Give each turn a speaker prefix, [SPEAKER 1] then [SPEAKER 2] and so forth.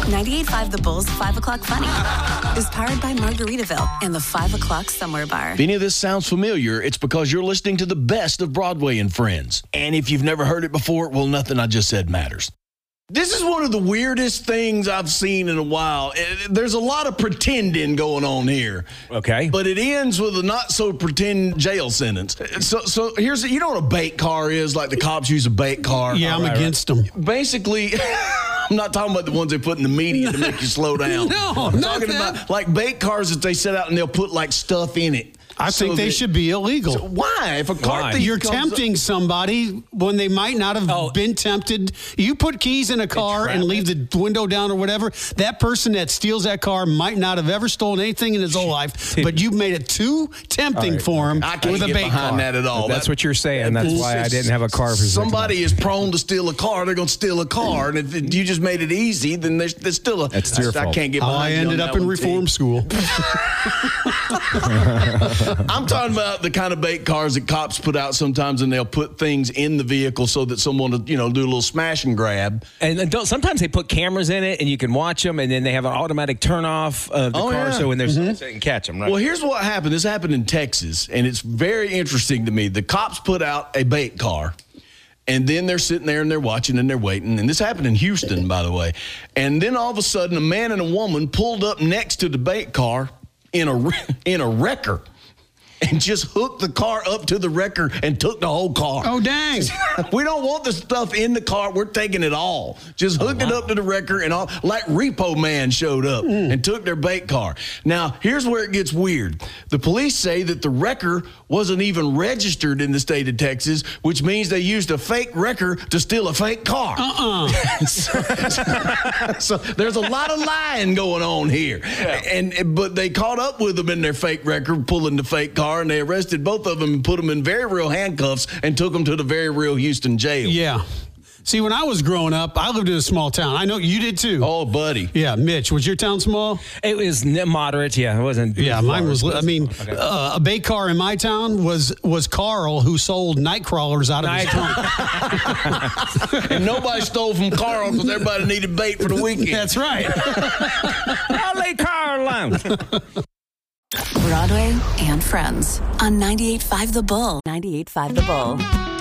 [SPEAKER 1] 98.5 The Bull's 5 o'clock funny is powered by Margaritaville and the 5 o'clock Somewhere Bar.
[SPEAKER 2] If any of this sounds familiar, it's because you're listening to the best of Broadway and Friends. And if you've never heard it before, well, nothing I just said matters. This is one of the weirdest things I've seen in a while. There's a lot of pretending going on here.
[SPEAKER 3] Okay.
[SPEAKER 2] But it ends with a not-so-pretend jail sentence. So here's, you know what a bait car is? Like the cops use a bait car.
[SPEAKER 4] Yeah, I'm against them.
[SPEAKER 2] Basically, I'm not talking about the ones they put in the media to make you slow down.
[SPEAKER 4] No,
[SPEAKER 2] I'm
[SPEAKER 4] not
[SPEAKER 2] talking
[SPEAKER 4] that.
[SPEAKER 2] about like bait cars that they set out and they'll put like stuff in it.
[SPEAKER 4] I think they should be illegal.
[SPEAKER 2] So why? If a car thief
[SPEAKER 4] You're
[SPEAKER 2] comes
[SPEAKER 4] tempting somebody when they might not have been tempted. You put keys in a car and leave the window down or whatever. That person that steals that car might not have ever stolen anything in his whole life, but you made it too tempting for him
[SPEAKER 2] I can't
[SPEAKER 4] with a
[SPEAKER 2] get
[SPEAKER 4] bait
[SPEAKER 2] behind
[SPEAKER 4] car.
[SPEAKER 2] that at all.
[SPEAKER 3] That's what you're saying. That's why I didn't have a car for 6 months.
[SPEAKER 2] Somebody is prone to steal a car. They're going to steal a car. And if you just made it easy, then there's still a...
[SPEAKER 3] That's your fault.
[SPEAKER 2] I can't get
[SPEAKER 4] How
[SPEAKER 2] behind
[SPEAKER 4] I
[SPEAKER 2] you
[SPEAKER 4] ended
[SPEAKER 2] on
[SPEAKER 4] up
[SPEAKER 2] that
[SPEAKER 4] in
[SPEAKER 2] one,
[SPEAKER 4] reform
[SPEAKER 2] T.
[SPEAKER 4] school.
[SPEAKER 2] I'm talking about the kind of bait cars that cops put out sometimes, and they'll put things in the vehicle so that someone will, do a little smash and grab.
[SPEAKER 3] And sometimes they put cameras in it, and you can watch them, and then they have an automatic turn off of the car,
[SPEAKER 2] yeah.
[SPEAKER 3] so when there's they can catch them. Right?
[SPEAKER 2] Well, here's what happened. This happened in Texas, and it's very interesting to me. The cops put out a bait car, and then they're sitting there and they're watching and they're waiting. And this happened in Houston, by the way. And then all of a sudden, a man and a woman pulled up next to the bait car in a wrecker and just hooked the car up to the wrecker and took the whole car.
[SPEAKER 4] Oh, dang.
[SPEAKER 2] We don't want the stuff in the car. We're taking it all. Just hooked it up to the wrecker and all. Like Repo Man showed up and took their bait car. Now, here's where it gets weird. The police say that the wrecker wasn't even registered in the state of Texas, which means they used a fake wrecker to steal a fake car. So there's a lot of lying going on here. Yeah. But they caught up with them in their fake wrecker, pulling the fake car, and they arrested both of them and put them in very real handcuffs and took them to the very real Houston jail.
[SPEAKER 4] Yeah. See, when I was growing up, I lived in a small town. I know you did too.
[SPEAKER 2] Oh, buddy.
[SPEAKER 4] Yeah, Mitch, was your town small?
[SPEAKER 3] It was moderate. Yeah, it wasn't.
[SPEAKER 4] Yeah, mine was.
[SPEAKER 3] large,
[SPEAKER 4] I mean,
[SPEAKER 3] okay.
[SPEAKER 4] a bait car in my town was Carl, who sold night crawlers out of his trunk.
[SPEAKER 2] And nobody stole from Carl because everybody needed bait for the weekend.
[SPEAKER 4] That's right.
[SPEAKER 3] I'll leave Carl alone.
[SPEAKER 1] Broadway and Friends on 98.5 The Bull. 98.5 The Bull.